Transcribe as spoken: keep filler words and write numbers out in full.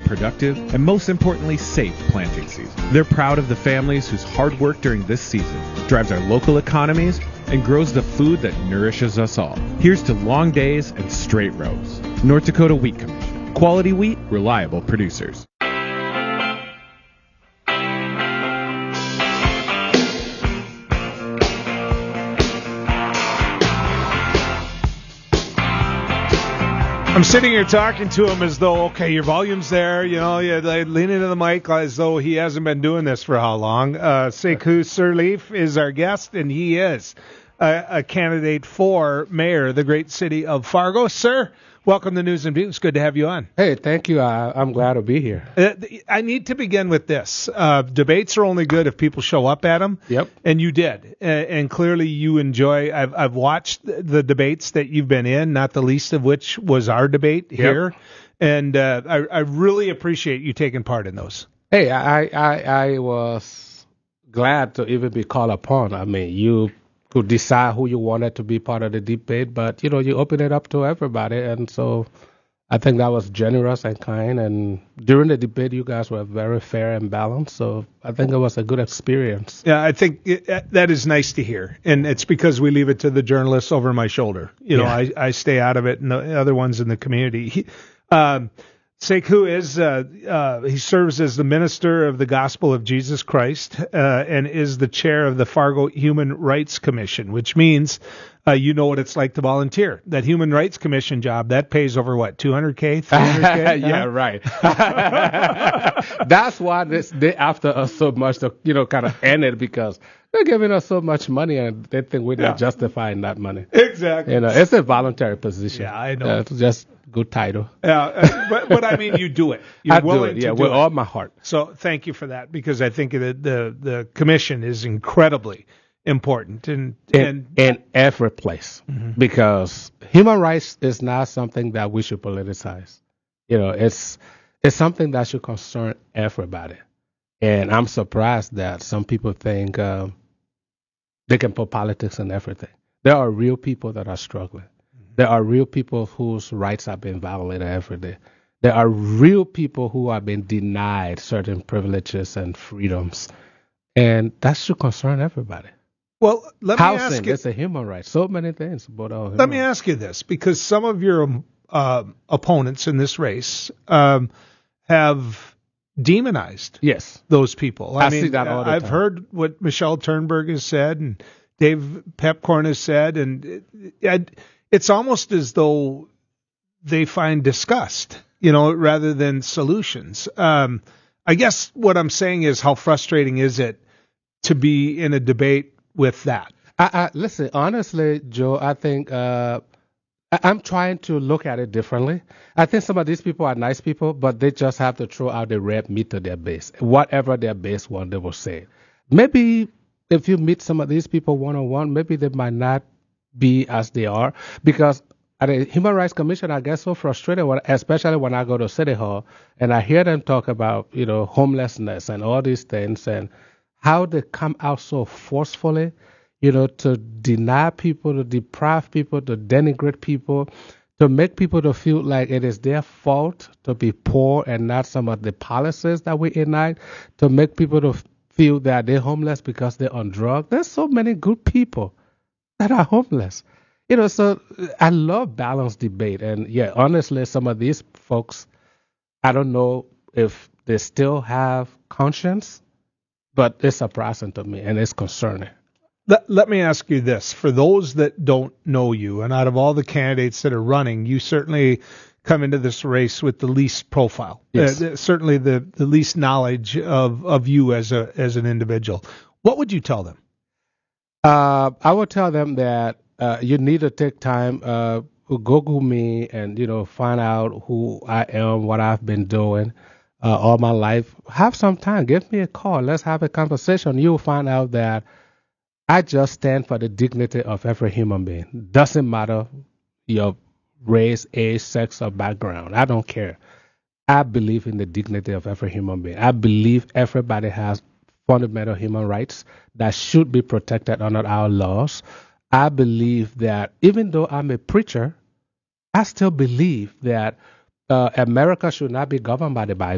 productive, and most importantly, safe planting season. They're proud of the families whose hard work during this season drives our local economies and grows the food that nourishes us all. Here's to long days and straight rows. North Dakota Wheat Commission. Quality wheat, reliable producers. I'm sitting here talking to him as though, okay, your volume's there, you know, you lean into the mic as though he hasn't been doing this for how long. Uh, Sekou Sirleaf is our guest, and he is a, a candidate for mayor of the great city of Fargo. Sir, welcome to News and Views. Good to have you on. Hey, thank you. I, I'm glad to be here. Uh, I need to begin with this. Uh, debates are only good if people show up at them. Yep. And you did. Uh, and clearly you enjoy. I've, I've watched the debates that you've been in, not the least of which was our debate here. Yep. And uh, I, I really appreciate you taking part in those. Hey, I, I, I was glad to even be called upon. I mean, you could decide who you wanted to be part of the debate, but, you know, you open it up to everybody. And so I think that was generous and kind. And during the debate, you guys were very fair and balanced. So I think it was a good experience. Yeah, I think it, that is nice to hear. And it's because we leave it to the journalists over my shoulder. You know, yeah. I, I stay out of it and the other ones in the community. He, um, Sekou is, uh, uh, he serves as the minister of the Gospel of Jesus Christ, uh, and is the chair of the Fargo Human Rights Commission, which means, uh, you know what it's like to volunteer. That Human Rights Commission job, that pays over what, two hundred K, three hundred K? Yeah, huh? Right. That's why this, they after us so much to, you know, kind of end it, because they're giving us so much money and they think we're not yeah. justifying that money. Exactly. You know, it's a voluntary position. Yeah, I know. Uh, it's just good title. Yeah, uh, but, but I mean, you do it. You're I willing do it, yeah, to do with it. all my heart. So thank you for that, because I think the the, the commission is incredibly important and in, and in every place, mm-hmm. because human rights is not something that we should politicize. You know, it's it's something that should concern everybody. And I'm surprised that some people think um, they can put politics in everything. There are real people that are struggling. There are real people whose rights are being violated every day. There are real people who are being denied certain privileges and freedoms. And that should concern everybody. Well, let me Housing, ask you. It's a human right. So many things. But, uh, let me ask you this, because some of your uh, opponents in this race um, have demonized yes. those people. I, I mean, see that all the I've time. heard what Michelle Turnberg has said and Dave Pepcorn has said, and it, it, it's almost as though they find disgust, you know, rather than solutions. Um, I guess what I'm saying is, how frustrating is it to be in a debate with that? I, I, listen, honestly, Joe, I think uh, I, I'm trying to look at it differently. I think some of these people are nice people, but they just have to throw out the red meat to their base. Whatever their base want, they will say. Maybe if you meet some of these people one-on-one, maybe they might not be as they are, because at the Human Rights Commission, I get so frustrated, when, especially when I go to City Hall and I hear them talk about, you know, homelessness and all these things, and how they come out so forcefully, you know, to deny people, to deprive people, to denigrate people, to make people to feel like it is their fault to be poor and not some of the policies that we enact, to make people to feel that they're homeless because they're on drugs. There's so many good people that are homeless. You know, so I love balanced debate. And yeah, honestly, some of these folks, I don't know if they still have conscience, but it's surprising to me and it's concerning. Let, let me ask you this. For those that don't know you, and out of all the candidates that are running, you certainly come into this race with the least profile, yes. uh, certainly the, the least knowledge of, of you as a as an individual. What would you tell them? Uh, I would tell them that uh, you need to take time, uh, Google me and, you know, find out who I am, what I've been doing uh, all my life. Have some time. Give me a call. Let's have a conversation. You'll find out that I just stand for the dignity of every human being. Doesn't matter your race, age, sex, or background. I don't care. I believe in the dignity of every human being. I believe everybody has fundamental human rights that should be protected under our laws. I believe that even though I'm a preacher, I still believe that uh, America should not be governed by the Bible.